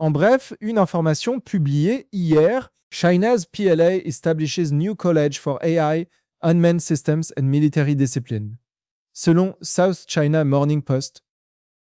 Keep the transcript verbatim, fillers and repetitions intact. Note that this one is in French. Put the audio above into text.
En bref, une information publiée hier. China's P L A establishes new college for A I, unmanned systems and military discipline. Selon South China Morning Post,